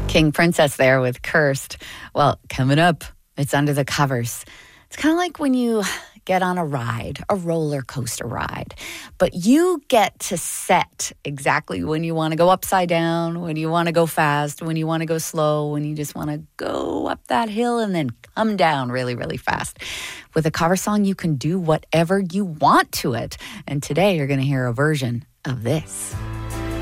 King Princess there with Cursed. Well, coming up, it's Under the Covers. It's kind of like when you get on a ride, a roller coaster ride, but you get to set exactly when you want to go upside down, when you want to go fast, when you want to go slow, when you just want to go up that hill and then come down really, really fast. With a cover song, you can do whatever you want to it. And today you're going to hear a version of this.